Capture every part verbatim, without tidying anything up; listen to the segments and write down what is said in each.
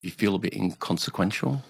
you feel a bit inconsequential.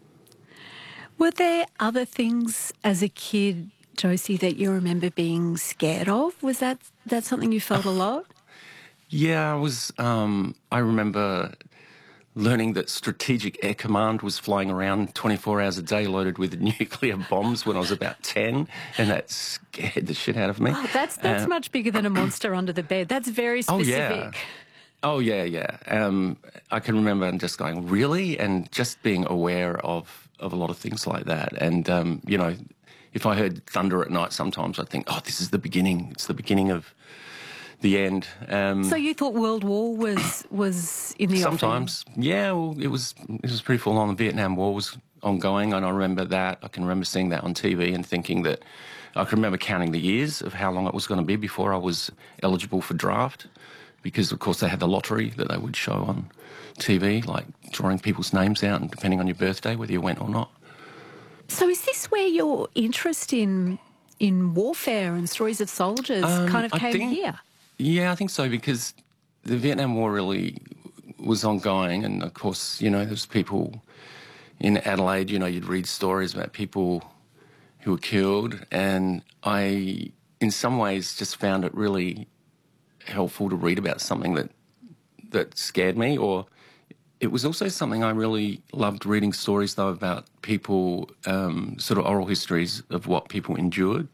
Were there other things as a kid, Josie, that you remember being scared of? Was that that something you felt a lot? Yeah, I was. Um, I remember learning that Strategic Air Command was flying around twenty-four hours a day loaded with nuclear bombs when I was about ten, and that scared the shit out of me. Oh, that's that's Uh, much bigger than a monster under the bed. That's very oh, specific. yeah. Oh, yeah, yeah. Um, I can remember just going, really? And just being aware of, of a lot of things like that. And, um, you know, if I heard thunder at night sometimes, I'd think, oh, this is the beginning. It's the beginning of the end. Um, So you thought World War was was in the sometimes, offing? yeah, well, it was, it was pretty full on. The Vietnam War was ongoing, and I remember that. I can remember seeing that on T V and thinking that I can remember counting the years of how long it was going to be before I was eligible for draft. Because, of course, they had the lottery that they would show on T V, like drawing people's names out and depending on your birthday, whether you went or not. So is this where your interest in in warfare and stories of soldiers Um, kind of I came think- here? Yeah, I think so, because the Vietnam War really was ongoing. And, of course, you know, there's people in Adelaide, you know, you'd read stories about people who were killed. And I, in some ways, just found it really helpful to read about something that that scared me. Or it was also something I really loved reading stories, though, about people, um, sort of oral histories of what people endured.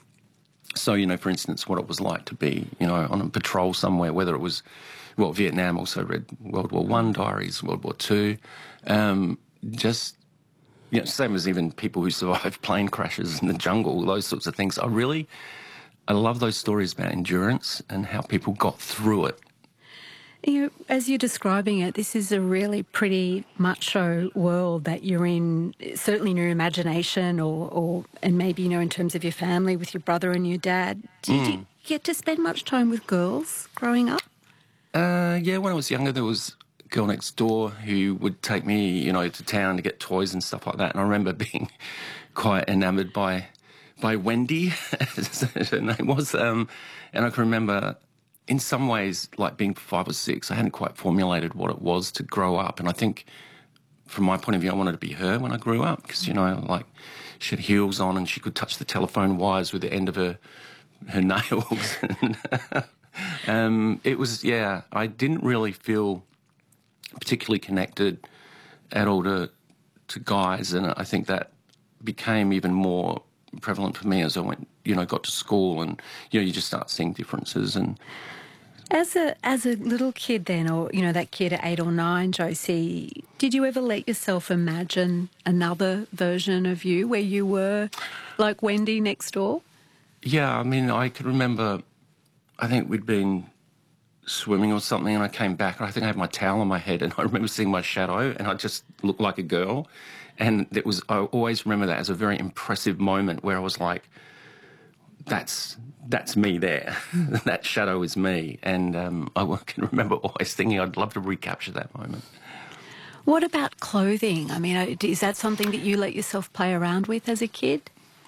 So, you know, for instance, what it was like to be, you know, on a patrol somewhere, whether it was, well, Vietnam, also read World War One diaries, World War Two, um, just, you know, same as even people who survived plane crashes in the jungle, those sorts of things. I really, I love those stories about endurance and how people got through it. You know, as you're describing it, this is a really pretty macho world that you're in, certainly in your imagination or, or and maybe, you know, in terms of your family with your brother and your dad. Did Mm. you get to spend much time with girls growing up? Uh, yeah, when I was younger, there was a girl next door who would take me, you know, to town to get toys and stuff like that. And I remember being quite enamoured by by Wendy, as her name was. Um, and I can remember, in some ways, like being five or six, I hadn't quite formulated what it was to grow up. And I think, from my point of view, I wanted to be her when I grew up because, you know, like she had heels on and she could touch the telephone wires with the end of her her nails. um, it was, yeah, I didn't really feel particularly connected at all to, to guys. And I think that became even more prevalent for me as I went, you know, got to school, and, you know, you just start seeing differences. And As a as a little kid then, or, you know, that kid at eight or nine, Josie, did you ever let yourself imagine another version of you where you were like Wendy next door? yeah, I mean, I could remember, I think we'd been swimming or something, and I came back, and I think I had my towel on my head, and I remember seeing my shadow, and I just looked like a girl. And it was, I always remember that as a very impressive moment where I was like, that's that's me there. That shadow is me. And um, I can remember always thinking I'd love to recapture that moment. What about clothing? I mean, is that something that you let yourself play around with as a kid?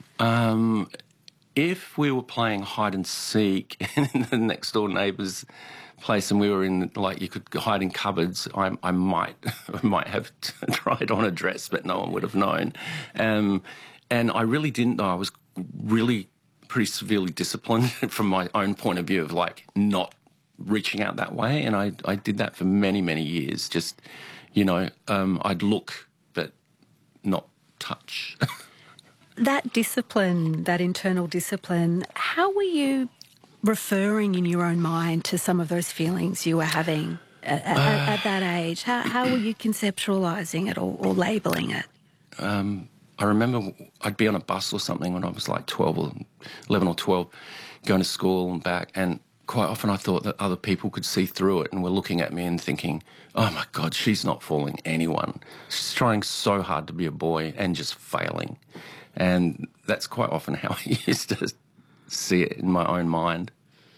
Um, if we were playing hide and seek in the next door neighbour's place and we were in, like, you could hide in cupboards, I, I might I might have tried on a dress, but no one would have known. Um, and I really didn't, though. I was really pretty severely disciplined from my own point of view of, like, not reaching out that way. And I, I did that for many, many years. Just, you know, um, I'd look but not touch. That discipline, that internal discipline, how were you referring in your own mind to some of those feelings you were having at, at, Uh, at that age? How, how were you conceptualising it or, or labelling it? Um, I remember I'd be on a bus or something when I was like twelve or eleven or twelve, going to school and back, and quite often I thought that other people could see through it and were looking at me and thinking, oh my God, she's not fooling anyone. She's trying so hard to be a boy and just failing. And that's quite often how I used to see it in my own mind.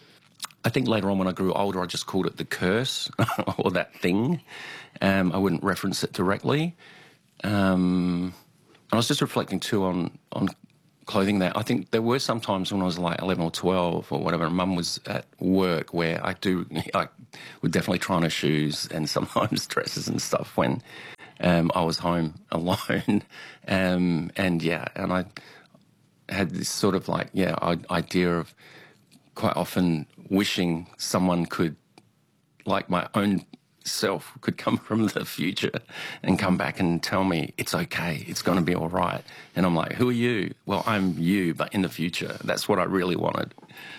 I think later on when I grew older, I just called it the curse or that thing. Um, I wouldn't reference it directly. Um, and I was just reflecting too on, on clothing there. I think there were some times when I was like eleven or twelve or whatever, and Mum was at work where I do, I would definitely try on her shoes and sometimes dresses and stuff when um, I was home alone. um, and yeah, and I had this sort of like, yeah, idea of quite often wishing someone could, like my own self, could come from the future and come back and tell me it's okay, it's going to be all right. And I'm like, who are you? Well, I'm you, but in the future. That's what I really wanted.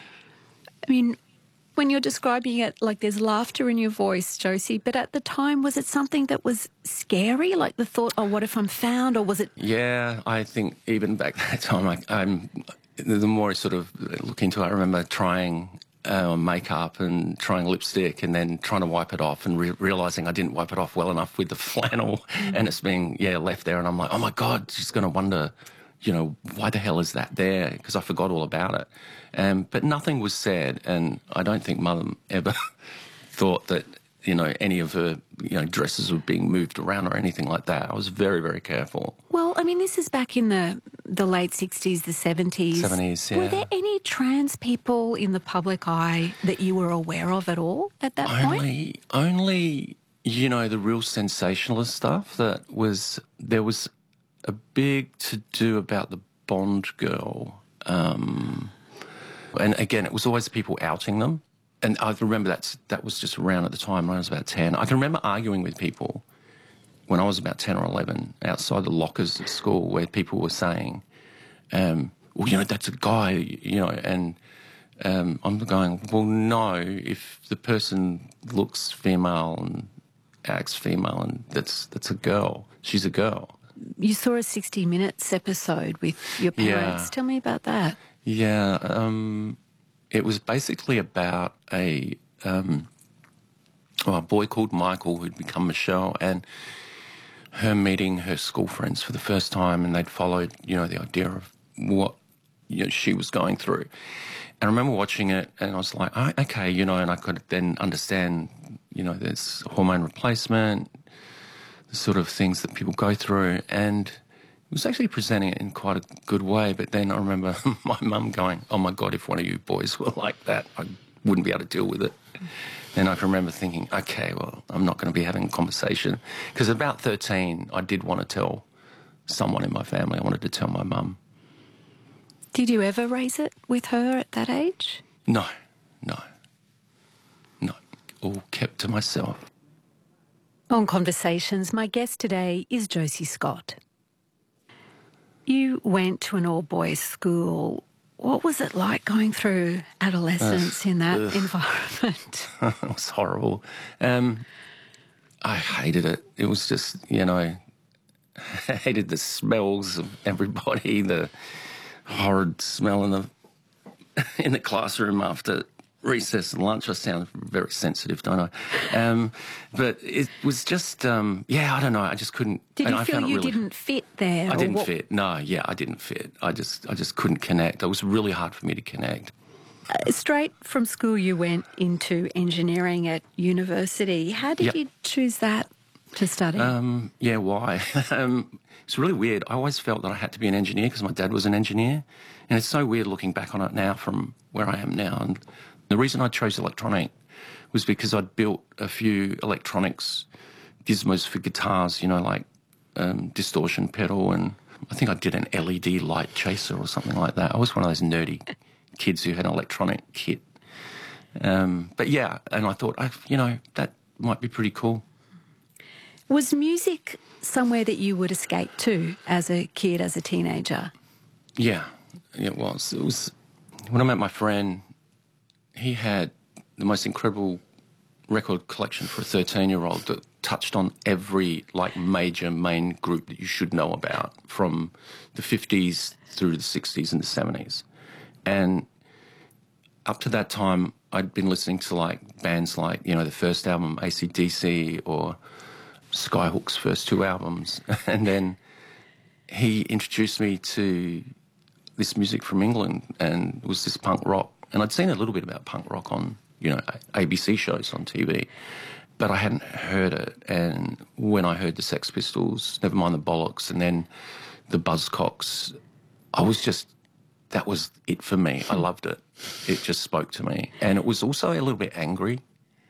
I mean, when you're describing it, like there's laughter in your voice, Josie, but at the time, was it something that was scary? Like the thought, oh, what if I'm found? Or was it... Yeah, I think even back that time, I, I'm, the more I sort of look into it, I remember trying uh, makeup and trying lipstick and then trying to wipe it off and re realising I didn't wipe it off well enough with the flannel mm. and it's being, yeah, left there. And I'm like, oh, my God, she's going to wonder, you know, why the hell is that there? Because I forgot all about it. Um, but nothing was said, and I don't think Mum ever thought that, you know, any of her, you know, dresses were being moved around or anything like that. I was very, very careful. Well, I mean, this is back in the the late sixties, the seventies. seventies, yeah. Were there any trans people in the public eye that you were aware of at all at that only, point? Only, you know, the real sensationalist stuff that was, there was a big to-do about the Bond girl. Um... And again, it was always people outing them. And I remember that's, that was just around at the time when I was about ten. I can remember arguing with people when I was about ten or eleven outside the lockers at school where people were saying, um, well, you know, that's a guy, you know, and um, I'm going, well, no, if the person looks female and acts female and that's, that's a girl, she's a girl. You saw a sixty minutes episode with your parents. Yeah. Tell me about that. Yeah, um, it was basically about a, um, well, a boy called Michael who'd become Michelle and her meeting her school friends for the first time, and they'd followed, you know, the idea of what, you know, she was going through. And I remember watching it and I was like, oh, okay, you know, and I could then understand, you know, there's hormone replacement, the sort of things that people go through, and it was actually presenting it in quite a good way. But then I remember my mum going, oh, my God, if one of you boys were like that, I wouldn't be able to deal with it. And I can remember thinking, okay, well, I'm not going to be having a conversation. Because at about thirteen, I did want to tell someone in my family. I wanted to tell my mum. Did you ever raise it with her at that age? No, no, no. All kept to myself. On Conversations, my guest today is Josie Scott. You went to an all-boys school. What was it like going through adolescence uh, in that ugh. environment? It was horrible. Um, I hated it. It was just, you know, I hated the smells of everybody, the horrid smell in the in the classroom after recess and lunch. I sound very sensitive, don't I? Um, but it was just, um, yeah, I don't know. I just couldn't. Did you I feel found you it really, didn't fit there? I didn't what? fit. No, yeah, I didn't fit. I just, I just couldn't connect. It was really hard for me to connect. Uh, straight from school, you went into engineering at university. How did yep. you choose that to study? Um, yeah, why? um, it's really weird. I always felt that I had to be an engineer because my dad was an engineer. And it's so weird looking back on it now from where I am now. And the reason I chose electronic was because I'd built a few electronics gizmos for guitars, you know, like um, distortion pedal, and I think I did an L E D light chaser or something like that. I was one of those nerdy kids who had an electronic kit. Um, but yeah, and I thought, I, you know, that might be pretty cool. Was music somewhere that you would escape to as a kid, as a teenager? Yeah, it was. It was when I met my friend. He had the most incredible record collection for a thirteen-year-old that touched on every, like, major main group that you should know about, from the fifties through to the sixties and the seventies. And up to that time, I'd been listening to, like, bands like, you know, the first album, A C D C, or Skyhook's first two albums. And then he introduced me to this music from England, and it was this punk rock. And I'd seen a little bit about punk rock on, you know, A B C shows on T V, but I hadn't heard it. And when I heard the Sex Pistols, Nevermind the Bollocks, and then the Buzzcocks, I was just that was it for me. I loved it. It just spoke to me. And it was also a little bit angry.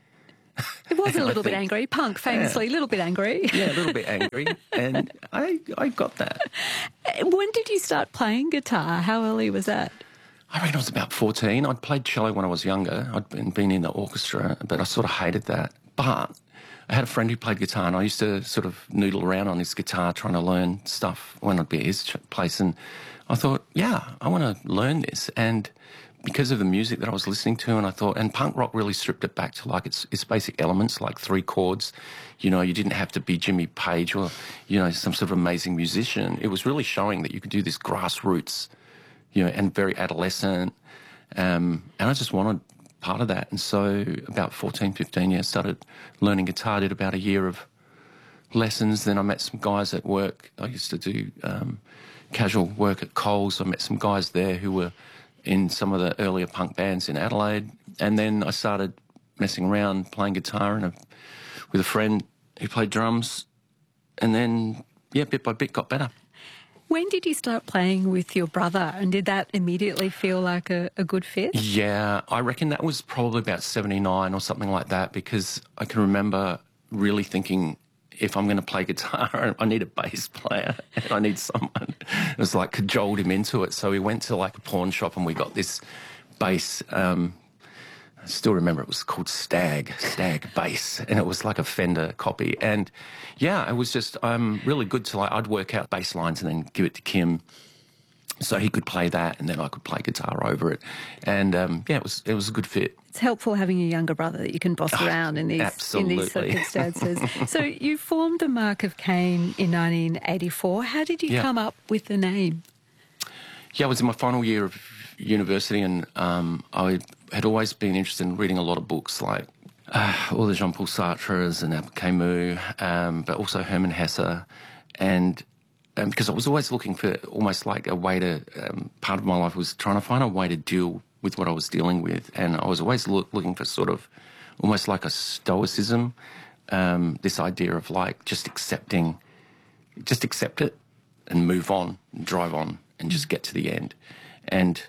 It was a little think, bit angry. Punk, famously, a yeah. little bit angry. Yeah, a little bit angry. And I, I got that. When did you start playing guitar? How early was that? I reckon I was about fourteen. I'd played cello when I was younger. I'd been, been in the orchestra, but I sort of hated that. But I had a friend who played guitar, and I used to sort of noodle around on his guitar trying to learn stuff when I'd be at his place. And I thought, yeah, I want to learn this. And because of the music that I was listening to, and I thought, and punk rock really stripped it back to like its, its basic elements, like three chords. You know, you didn't have to be Jimmy Page or, you know, some sort of amazing musician. It was really showing that you could do this grassroots, you know, and very adolescent. Um, and I just wanted part of that. And so about fourteen, fifteen years, started learning guitar, did about a year of lessons. Then I met some guys at work. I used to do um, casual work at Coles. I met some guys there who were in some of the earlier punk bands in Adelaide. And then I started messing around, playing guitar and a, with a friend who played drums. And then, yeah, bit by bit got better. When did you start playing with your brother, and did that immediately feel like a, a good fit? Yeah, I reckon that was probably about seventy-nine or something like that, because I can remember really thinking, if I'm going to play guitar, I need a bass player and I need someone. It was like cajoled him into it. So we went to like a pawn shop and we got this bass. Um, I still remember it was called Stag, Stag bass, and it was like a Fender copy. And yeah, it was just um, really good to like, I'd work out bass lines and then give it to Kim so he could play that and then I could play guitar over it. And um, yeah, it was it was a good fit. It's helpful having a younger brother that you can boss around in these Absolutely. in these circumstances. So you formed the Mark of Cain in nineteen eighty-four. How did you yeah. come up with the name? Yeah, I was in my final year of university, and um, I had always been interested in reading a lot of books, like uh, all the Jean-Paul Sartres and Albert Camus, um, but also Hermann Hesse, and um, because I was always looking for almost like a way to, um, part of my life was trying to find a way to deal with what I was dealing with, and I was always look, looking for sort of almost like a stoicism, um, this idea of like just accepting, just accept it and move on, and drive on, and just get to the end. And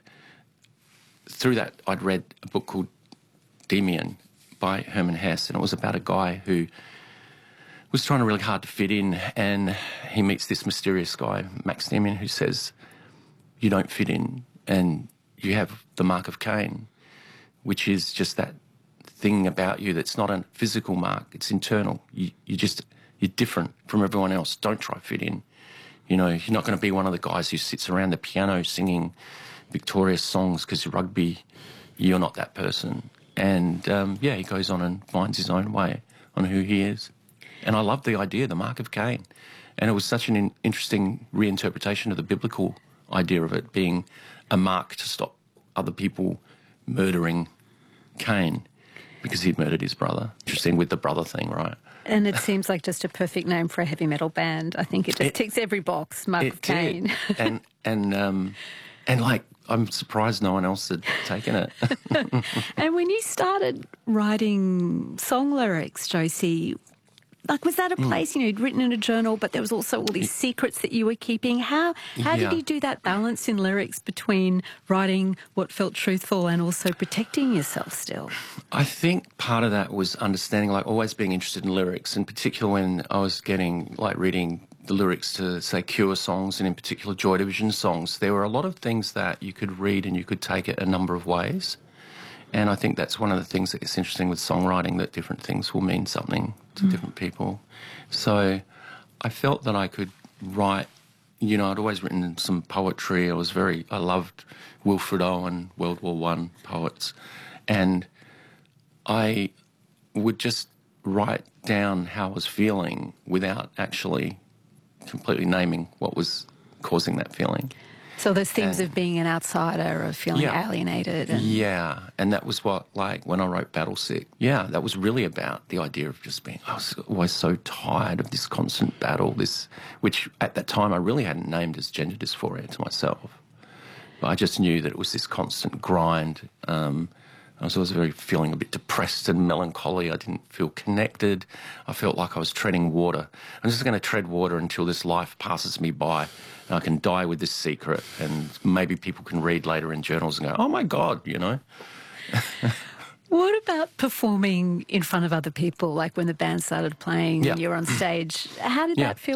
through that, I'd read a book called Demian by Hermann Hesse, and it was about a guy who was trying really hard to fit in, and he meets this mysterious guy, Max Demian, who says, you don't fit in, and you have the mark of Cain, which is just that thing about you that's not a physical mark, it's internal. You, you just, you're different from everyone else. Don't try to fit in. You know, you're not going to be one of the guys who sits around the piano singing victorious songs because rugby, you're not that person. And, um, yeah, he goes on and finds his own way on who he is. And I love the idea, the mark of Cain. And it was such an in- interesting reinterpretation of the biblical idea of it being a mark to stop other people murdering Cain because he'd murdered his brother. Interesting with the brother thing, right? And it seems like just a perfect name for a heavy metal band. I think it just it, ticks every box, Mark of Cain. and, and, um, and like, I'm surprised no one else had taken it. And when you started writing song lyrics, Josie, like, was that a place, mm. you know, you'd written in a journal, but there was also all these secrets that you were keeping? How how yeah. did you do that balance in lyrics between writing what felt truthful and also protecting yourself still? I think part of that was understanding, like, always being interested in lyrics, in particular when I was getting, like, reading the lyrics to, say, Cure songs and in particular Joy Division songs. There were a lot of things that you could read and you could take it a number of ways. And I think that's one of the things that's interesting with songwriting, that different things will mean something to mm. different people. So I felt that I could write, you know, I'd always written some poetry. I was very, I loved Wilfred Owen, World War One poets. And I would just write down how I was feeling without actually completely naming what was causing that feeling. So those themes and, of being an outsider, of feeling yeah, alienated. And... Yeah, and that was what, like, when I wrote Battle Sick, yeah, that was really about the idea of just being, I was always so tired of this constant battle, this, which at that time I really hadn't named as gender dysphoria to myself. But I just knew that it was this constant grind um, I was always very feeling a bit depressed and melancholy. I didn't feel connected. I felt like I was treading water. I'm just going to tread water until this life passes me by and I can die with this secret, and maybe people can read later in journals and go, oh, my God, you know. What about performing in front of other people, like when the band started playing Yeah. and you're on stage? How did Yeah. that feel?